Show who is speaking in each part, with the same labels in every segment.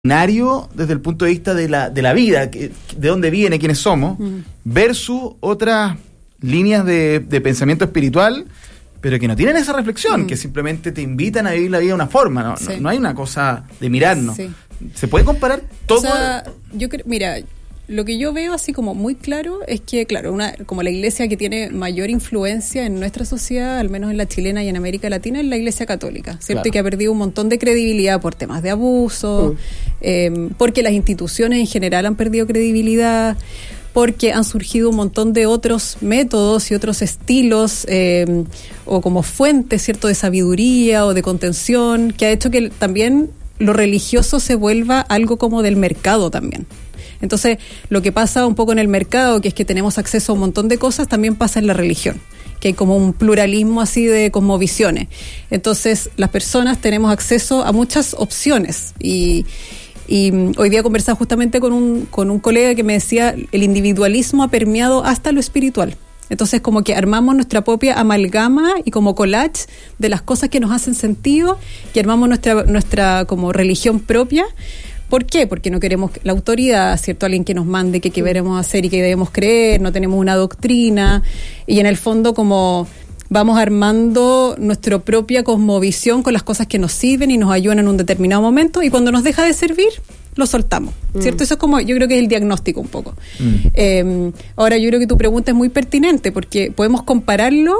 Speaker 1: desde el punto de vista de la vida, de dónde viene, quiénes somos, versus otras líneas de pensamiento espiritual, pero que no tienen esa reflexión, que simplemente te invitan a vivir la vida de una forma, no hay una cosa de mirarnos. Sí. ¿Se puede comparar todo?
Speaker 2: O sea, yo creo, mira, lo que yo veo así como muy claro es que, claro, como la iglesia que tiene mayor influencia en nuestra sociedad, al menos en la chilena y en América Latina, es la iglesia católica, ¿cierto? Claro. Y que ha perdido un montón de credibilidad por temas de abuso, porque las instituciones en general han perdido credibilidad, porque han surgido un montón de otros métodos y otros estilos o como fuentes, ¿cierto?, de sabiduría o de contención, que ha hecho que también lo religioso se vuelva algo como del mercado también. Entonces, lo que pasa un poco en el mercado, que es que tenemos acceso a un montón de cosas, también pasa en la religión, que hay como un pluralismo así de cosmovisiones. Entonces, las personas tenemos acceso a muchas opciones y hoy día conversaba justamente con un colega que me decía, el individualismo ha permeado hasta lo espiritual. Entonces, como que armamos nuestra propia amalgama y como collage de las cosas que nos hacen sentido, y armamos nuestra como religión propia. ¿Por qué? Porque no queremos la autoridad, ¿cierto? Alguien que nos mande qué debemos hacer y qué debemos creer, no tenemos una doctrina, y en el fondo como vamos armando nuestra propia cosmovisión con las cosas que nos sirven y nos ayudan en un determinado momento, y cuando nos deja de servir, lo soltamos, ¿cierto? Eso es como, yo creo que es el diagnóstico un poco. Ahora, yo creo que tu pregunta es muy pertinente, porque podemos compararlo,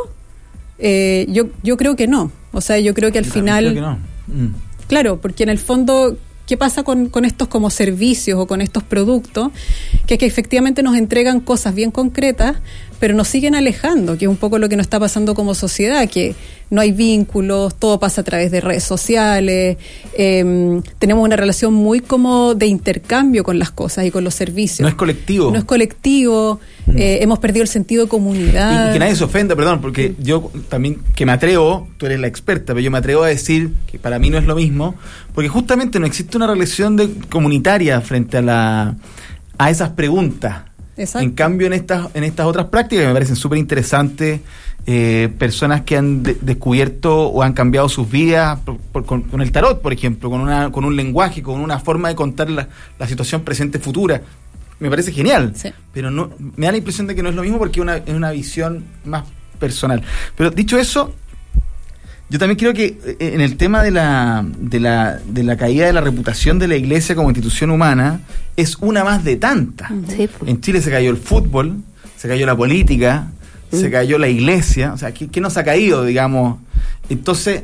Speaker 2: yo creo que no. O sea, yo creo que al final... Creo que no. Claro, porque en el fondo... ¿Qué pasa con estos como servicios o con estos productos? Que es que efectivamente nos entregan cosas bien concretas, pero nos siguen alejando, que es un poco lo que nos está pasando como sociedad, que no hay vínculos, todo pasa a través de redes sociales, tenemos una relación muy como de intercambio con las cosas y con los servicios.
Speaker 1: No es colectivo.
Speaker 2: Hemos perdido el sentido de comunidad.
Speaker 1: Y que nadie se ofenda, perdón, porque yo también, que me atrevo, tú eres la experta, pero yo me atrevo a decir que para mí no es lo mismo, porque justamente no existe una relación comunitaria frente a esas preguntas. Exacto. En cambio, en estas otras prácticas que me parecen súper interesantes, personas que han descubierto o han cambiado sus vidas con el tarot, por ejemplo, con un lenguaje, con una forma de contar la situación presente-futura. Me parece genial, sí. Pero no, me da la impresión de que no es lo mismo porque es una visión más personal. Pero dicho eso, yo también creo que en el tema de la caída de la reputación de la iglesia como institución humana, es una más de tantas. Sí. En Chile se cayó el fútbol, se cayó la política, se cayó la iglesia, o sea, ¿qué nos ha caído, digamos? Entonces,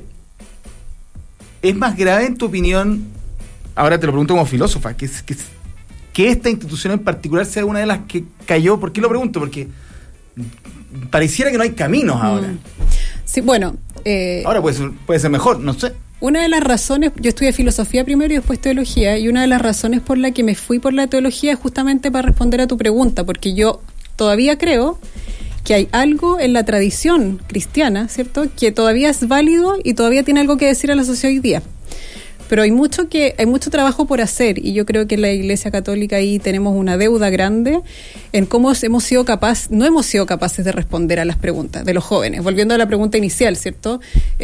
Speaker 1: ¿es más grave en tu opinión, ahora te lo pregunto como filósofa, que esta institución en particular sea una de las que cayó? ¿Por qué lo pregunto? Porque pareciera que no hay caminos ahora.
Speaker 2: Sí, bueno...
Speaker 1: ahora puede ser mejor, no sé.
Speaker 2: Una de las razones, yo estudié filosofía primero y después teología, y una de las razones por la que me fui por la teología es justamente para responder a tu pregunta, porque yo todavía creo que hay algo en la tradición cristiana, ¿cierto?, que todavía es válido y todavía tiene algo que decir a la sociedad hoy día. Pero hay mucho trabajo por hacer, y yo creo que en la Iglesia Católica ahí tenemos una deuda grande en cómo no hemos sido capaces de responder a las preguntas de los jóvenes. Volviendo a la pregunta inicial, ¿cierto?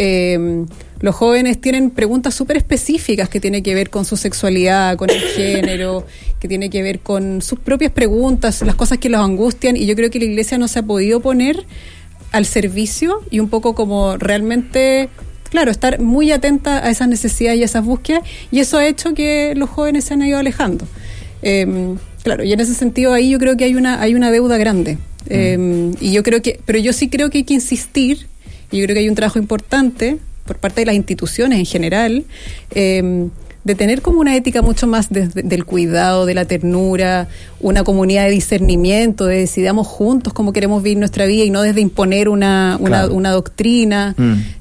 Speaker 2: Los jóvenes tienen preguntas súper específicas que tienen que ver con su sexualidad, con el género, que tienen que ver con sus propias preguntas, las cosas que los angustian, y yo creo que la Iglesia no se ha podido poner al servicio y un poco como realmente... Claro, estar muy atenta a esas necesidades y a esas búsquedas, y eso ha hecho que los jóvenes se han ido alejando. Claro, y en ese sentido ahí yo creo que hay una deuda grande. Y yo creo pero yo sí creo que hay que insistir, y yo creo que hay un trabajo importante por parte de las instituciones en general, de tener como una ética mucho más del cuidado, de la ternura, una comunidad de discernimiento, de decidamos juntos cómo queremos vivir nuestra vida y no desde imponer una doctrina.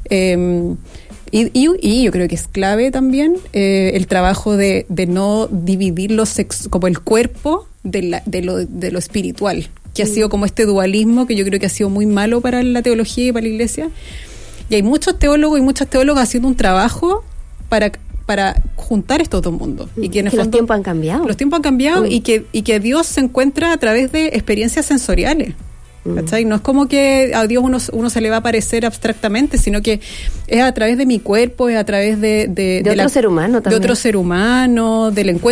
Speaker 2: Y yo creo que es clave también el trabajo de no dividir como el cuerpo de lo espiritual, que ha sido como este dualismo que yo creo que ha sido muy malo para la teología y para la iglesia. Y hay muchos teólogos y muchas teólogas haciendo un trabajo para juntar estos dos mundos. Y que en el fondo,
Speaker 3: los tiempos han cambiado.
Speaker 2: Los tiempos han cambiado y que Dios se encuentra a través de experiencias sensoriales. ¿cachai? No es como que a Dios uno se le va a aparecer abstractamente, sino que es a través de mi cuerpo, es a través de
Speaker 3: otro ser humano también.
Speaker 2: De otro ser humano, del encuentro